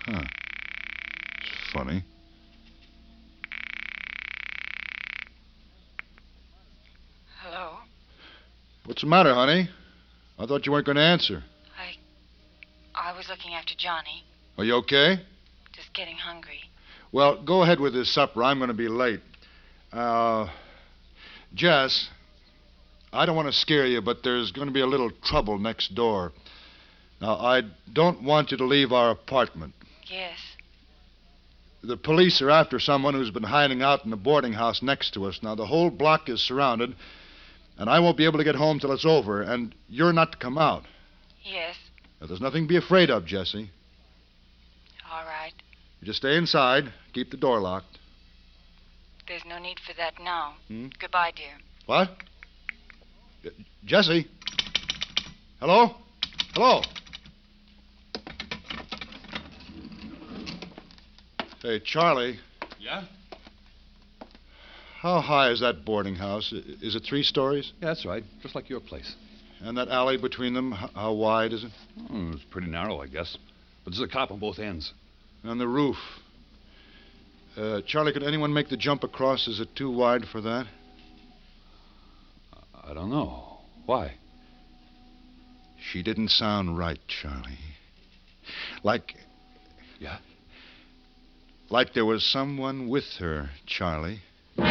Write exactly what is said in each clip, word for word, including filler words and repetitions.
Huh. It's funny. Hello? What's the matter, honey? I thought you weren't going to answer. I... I was looking after Johnny. Are you okay? Just getting hungry. Well, go ahead with this supper. I'm going to be late. Uh, Jess, I don't want to scare you, but there's going to be a little trouble next door. Now, I don't want you to leave our apartment. Yes. The police are after someone who's been hiding out in the boarding house next to us. Now, the whole block is surrounded, and I won't be able to get home till it's over, and you're not to come out. Yes. Now, there's nothing to be afraid of, Jessie. All right. You just stay inside. Keep the door locked. There's no need for that now. Hmm? Goodbye, dear. What? Uh, Jessie? Hello? Hello? Hey, Charlie. Yeah? How high is that boarding house? I- Is it three stories? Yeah, that's right. Just like your place. And that alley between them, h- how wide is it? Hmm, it's pretty narrow, I guess. But there's a cop on both ends. And the roof. Uh, Charlie, could anyone make the jump across? Is it too wide for that? I don't know. Why? She didn't sound right, Charlie. Like. Yeah? Like there was someone with her, Charlie.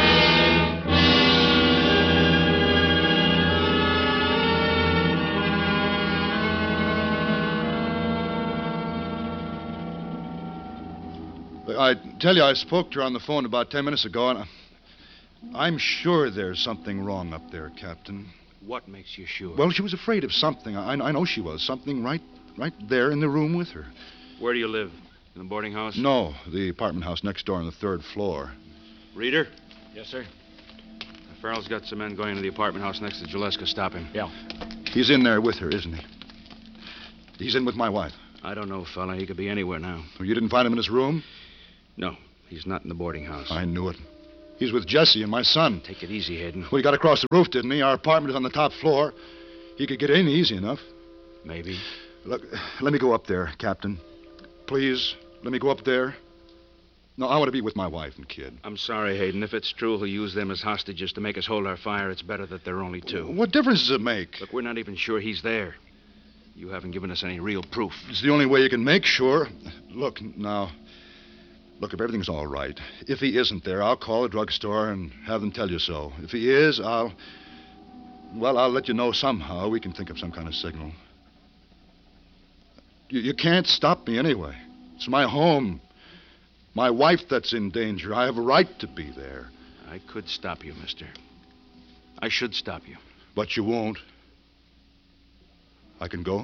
I tell you, I spoke to her on the phone about ten minutes ago, and I'm sure there's something wrong up there, Captain. What makes you sure? Well, she was afraid of something. I, I know she was. Something right, right there in the room with her. Where do you live? In the boarding house? No, the apartment house next door on the third floor. Reader? Yes, sir. Farrell's got some men going to the apartment house next to Gillespie. Stop him. Yeah. He's in there with her, isn't he? He's in with my wife. I don't know, fella. He could be anywhere now. Oh, you didn't find him in his room? No, he's not in the boarding house. I knew it. He's with Jesse and my son. Take it easy, Hayden. Well, he got across the roof, didn't he? Our apartment is on the top floor. He could get in easy enough. Maybe. Look, let me go up there, Captain. Please, let me go up there. No, I want to be with my wife and kid. I'm sorry, Hayden. If it's true he'll use them as hostages to make us hold our fire, it's better that there are only two. What difference does it make? Look, we're not even sure he's there. You haven't given us any real proof. It's the only way you can make sure. Look, now, look, if everything's all right, if he isn't there, I'll call the drugstore and have them tell you so. If he is, I'll... Well, I'll let you know somehow. We can think of some kind of signal. You, you can't stop me anyway. It's my home. My wife that's in danger. I have a right to be there. I could stop you, mister. I should stop you. But you won't. I can go?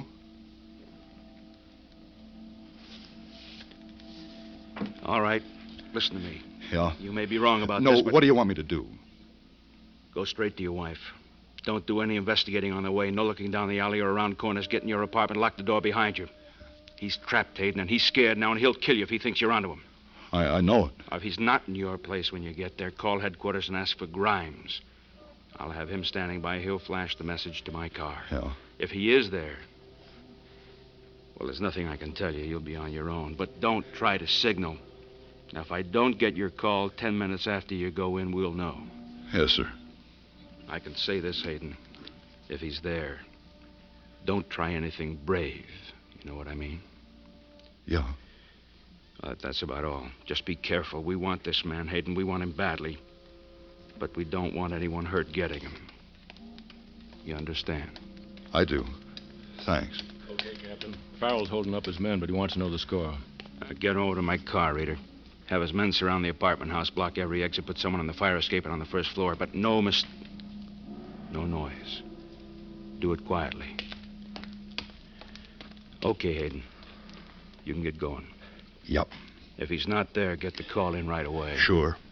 All right. Listen to me. Yeah. You may be wrong about no, this, but... what do you want me to do? Go straight to your wife. Don't do any investigating on the way. No looking down the alley or around corners. Get in your apartment. Lock the door behind you. He's trapped, Hayden, and he's scared now, and he'll kill you if he thinks you're onto him. I, I know it. If he's not in your place when you get there, call headquarters and ask for Grimes. I'll have him standing by. He'll flash the message to my car. Yeah. If he is there, well, there's nothing I can tell you. You'll be on your own. But don't try to signal. Now, if I don't get your call ten minutes after you go in, we'll know. Yes, sir. I can say this, Hayden. If he's there, don't try anything brave. You know what I mean? Yeah. Uh, that's about all. Just be careful. We want this man, Hayden. We want him badly. But we don't want anyone hurt getting him. You understand? I do. Thanks. Okay, Captain. Farrell's holding up his men, but he wants to know the score. Uh, get over to my car, Reader. Have his men surround the apartment house, block every exit, put someone on the fire escape and on the first floor. But no mis... No noise. Do it quietly. Okay, Hayden. You can get going. Yep. If he's not there, get the call in right away. Sure.